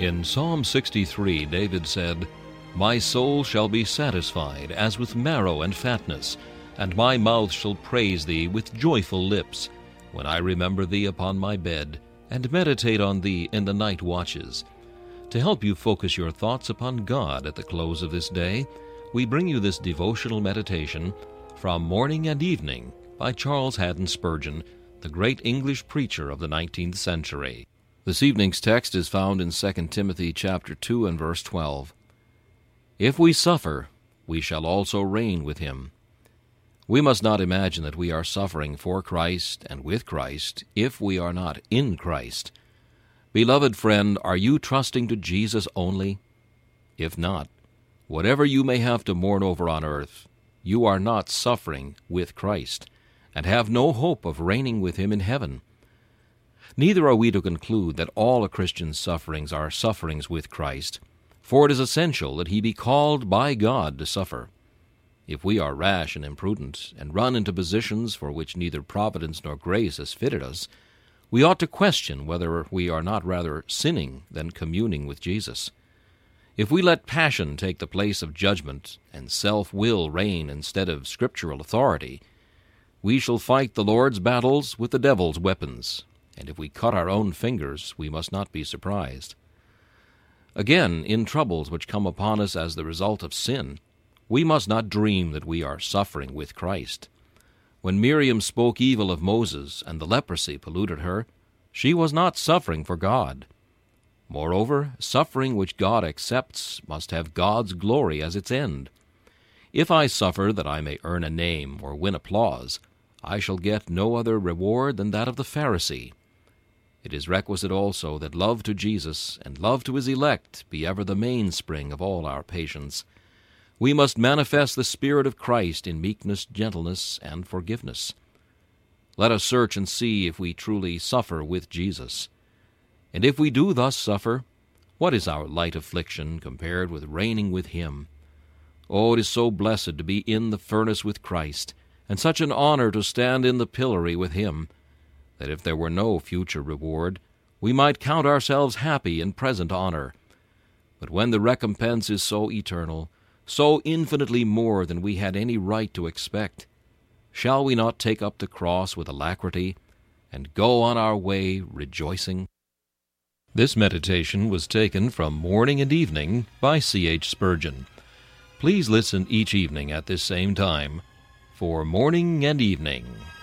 In Psalm 63, David said, "My soul shall be satisfied as with marrow and fatness, and my mouth shall praise thee with joyful lips, when I remember thee upon my bed, and meditate on thee in the night watches." To help you focus your thoughts upon God at the close of this day, we bring you this devotional meditation from Morning and Evening by Charles Haddon Spurgeon, the great English preacher of the 19th century. This evening's text is found in 2 Timothy chapter 2 and verse 12. "If we suffer, we shall also reign with him." We must not imagine that we are suffering for Christ and with Christ if we are not in Christ. Beloved friend, are you trusting to Jesus only? If not, whatever you may have to mourn over on earth, you are not suffering with Christ, and have no hope of reigning with him in heaven. Neither are we to conclude that all a Christian's sufferings are sufferings with Christ, for it is essential that he be called by God to suffer. If we are rash and imprudent, and run into positions for which neither providence nor grace has fitted us, we ought to question whether we are not rather sinning than communing with Jesus. If we let passion take the place of judgment, and self-will reign instead of scriptural authority, we shall fight the Lord's battles with the devil's weapons, and if we cut our own fingers, we must not be surprised. Again, in troubles which come upon us as the result of sin, we must not dream that we are suffering with Christ. When Miriam spoke evil of Moses and the leprosy polluted her, she was not suffering for God. Moreover, suffering which God accepts must have God's glory as its end. If I suffer that I may earn a name or win applause, I shall get no other reward than that of the Pharisee. It is requisite also that love to Jesus and love to his elect be ever the mainspring of all our patience. We must manifest the Spirit of Christ in meekness, gentleness, and forgiveness. Let us search and see if we truly suffer with Jesus. And if we do thus suffer, what is our light affliction compared with reigning with him? Oh, it is so blessed to be in the furnace with Christ, and such an honor to stand in the pillory with him, that if there were no future reward, we might count ourselves happy in present honor. But when the recompense is so eternal, so infinitely more than we had any right to expect, shall we not take up the cross with alacrity and go on our way rejoicing? This meditation was taken from Morning and Evening by C.H. Spurgeon. Please listen each evening at this same time for Morning and Evening.